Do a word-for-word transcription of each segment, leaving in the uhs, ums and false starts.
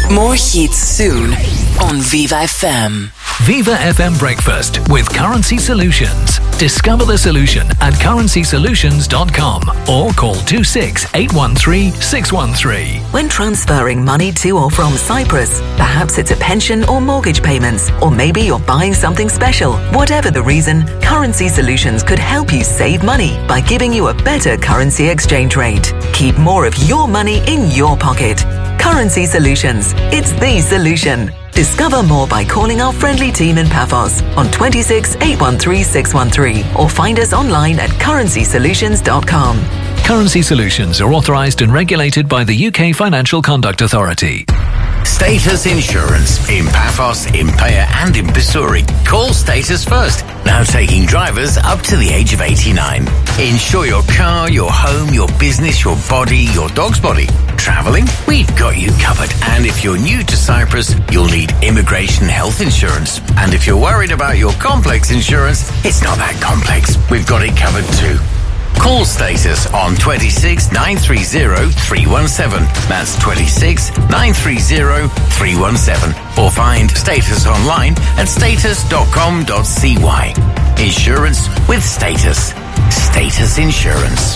More hits soon on Viva F M. Viva F M Breakfast with Currency Solutions. Discover the solution at currency solutions dot com or call two six eight one three six one three. When transferring money to or from Cyprus, perhaps it's a pension or mortgage payments, or maybe you're buying something special. Whatever the reason, Currency Solutions could help you save money by giving you a better currency exchange rate. Keep more of your money in your pocket. Currency Solutions. It's the solution. Discover more by calling our friendly team in Paphos on two six eight one three six one three or find us online at currency solutions dot com. Currency Solutions are authorised and regulated by the U K Financial Conduct Authority. Status Insurance in Paphos, in Paya and in Pissouri. Call Status first. Now taking drivers up to the age of eighty-nine. Insure your car, your home, your business, your body, your dog's body. Travelling? We've got you covered. And if you're new to Cyprus, you'll need immigration health insurance. And if you're worried about your complex insurance, it's not that complex. We've got it covered too. Call Status on two six nine three zero three one seven. That's two six nine three zero three one seven. Or find Status online at status dot com dot c y. Insurance with Status. Status Insurance.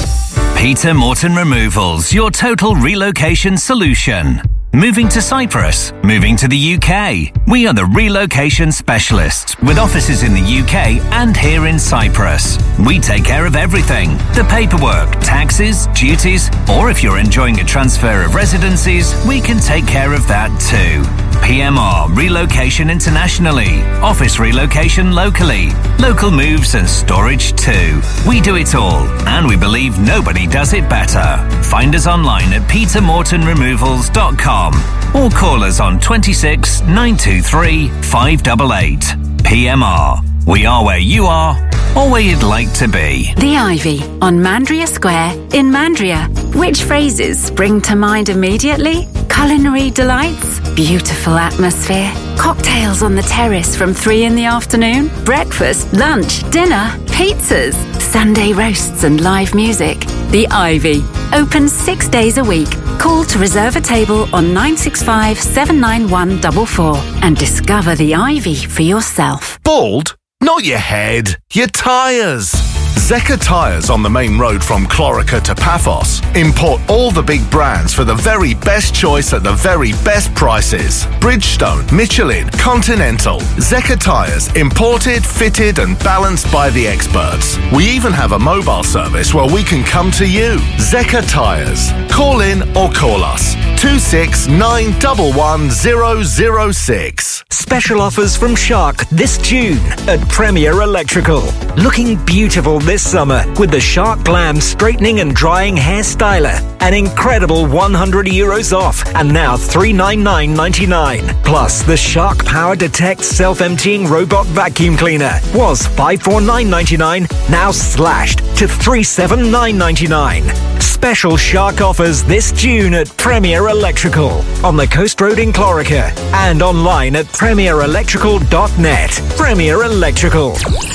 Peter Morton Removals, your total relocation solution. Moving to Cyprus, moving to the U K. We are the relocation specialists with offices in the U K and here in Cyprus. We take care of everything. The paperwork, taxes, duties, or if you're enjoying a transfer of residencies, we can take care of that too. P M R Relocation internationally, office relocation locally, local moves and storage too. We do it all, and we believe nobody does it better. Find us online at peter morton removals dot com or call us on two six nine two three five eight eight. P M R. We are where you are, or where you'd like to be. The Ivy on Mandria Square in Mandria. Which phrases spring to mind immediately? Culinary delights, beautiful atmosphere, cocktails on the terrace from three in the afternoon, breakfast, lunch, dinner, pizzas, Sunday roasts and live music. The Ivy, open six days a week. Call to reserve a table on nine six five seven nine one four four and discover the Ivy for yourself. Bald? Not your head, your tyres. Zeka Tyres on the main road from Clorica to Paphos import all the big brands for the very best choice at the very best prices. Bridgestone, Michelin, Continental. Zeka Tyres, imported, fitted and balanced by the experts. We even have a mobile service where we can come to you. Zeka Tyres. Call in or call us. two six nine one one zero zero six. Special offers from Shark this June at Premier Electrical. Looking beautiful this summer with the Shark Glam straightening and drying hair styler. An incredible one hundred euros off and now three hundred ninety-nine ninety-nine. Plus the Shark Power Detect self-emptying robot vacuum cleaner was five hundred forty-nine ninety-nine, now slashed to three hundred seventy-nine ninety-nine. Special Shark offers this June at Premier Electrical on the Coast Road in Clorica and online at premier electrical dot net. Premier Electrical.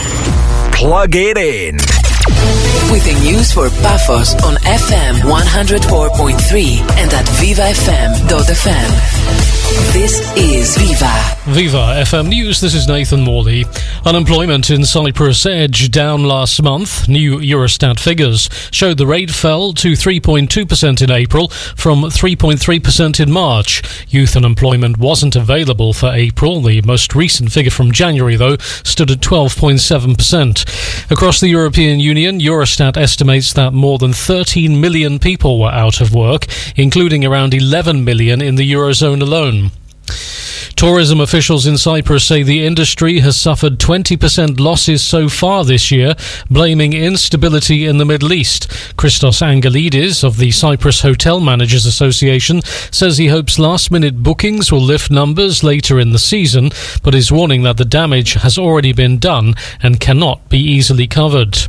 Plug it in. With the news for Paphos on F M one oh four point three and at viva f m dot f m. This is Viva. Viva F M News, this is Nathan Morley. Unemployment in Cyprus edged down last month. New Eurostat figures showed the rate fell to three point two percent in April from three point three percent in March. Youth unemployment wasn't available for April. The most recent figure from January, though, stood at twelve point seven percent. Across the European Union, Eurostat estimates that more than thirteen million people were out of work, including around eleven million in the Eurozone alone. Tourism officials in Cyprus say the industry has suffered twenty percent losses so far this year, blaming instability in the Middle East. Christos Angelidis of the Cyprus Hotel Managers Association says he hopes last-minute bookings will lift numbers later in the season, but is warning that the damage has already been done and cannot be easily covered.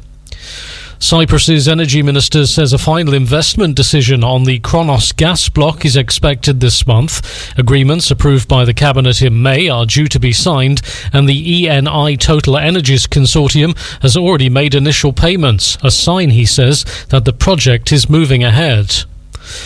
Cyprus's energy minister says a final investment decision on the Kronos gas block is expected this month. Agreements approved by the cabinet in May are due to be signed, and the E N I Total Energies Consortium has already made initial payments, a sign, he says, that the project is moving ahead.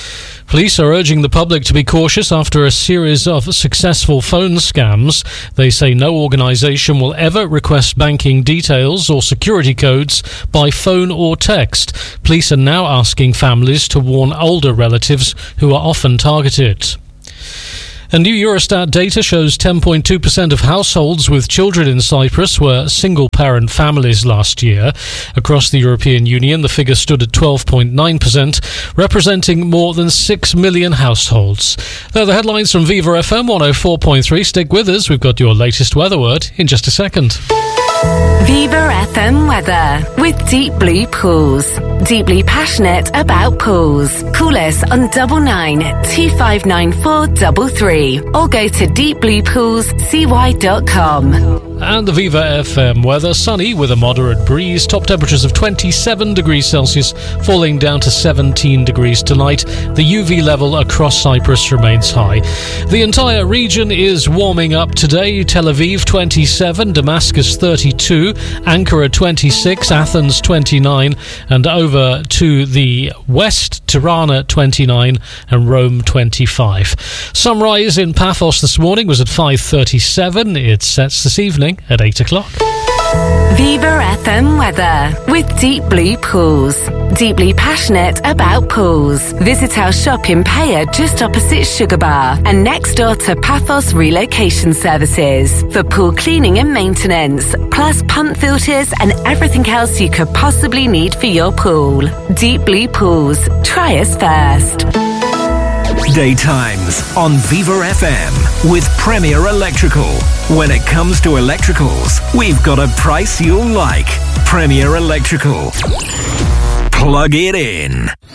Police are urging the public to be cautious after a series of successful phone scams. They say no organisation will ever request banking details or security codes by phone or text. Police are now asking families to warn older relatives who are often targeted. And new Eurostat data shows ten point two percent of households with children in Cyprus were single-parent families last year. Across the European Union, the figure stood at twelve point nine percent, representing more than six million households. They're the headlines from Viva F M one oh four point three. Stick with us. We've got your latest weather word in just a second. Viva F M weather with Deep Blue Pools. Deeply passionate about pools. Call us on double nine two five nine four double three or go to deep blue pools c y dot com. And the Viva F M weather, sunny with a moderate breeze, top temperatures of twenty-seven degrees Celsius, falling down to seventeen degrees tonight. The U V level across Cyprus remains high. The entire region is warming up today. Tel Aviv twenty-seven, Damascus thirty-two, Ankara twenty-six, Athens twenty-nine, and over to the west, Tirana twenty-nine and Rome twenty-five. Sunrise in Paphos this morning was at five thirty-seven. It sets this evening at eight o'clock. Viva F M weather with Deep Blue Pools. Deeply passionate about pools. Visit our shop in Paya just opposite Sugar Bar and next door to Paphos Relocation Services for pool cleaning and maintenance, plus pump filters and everything else you could possibly need for your pool. Deep Blue Pools. Try us first. Daytimes on Viva F M with Premier Electrical. When it comes to electricals, we've got a price you'll like. Premier Electrical. Plug it in.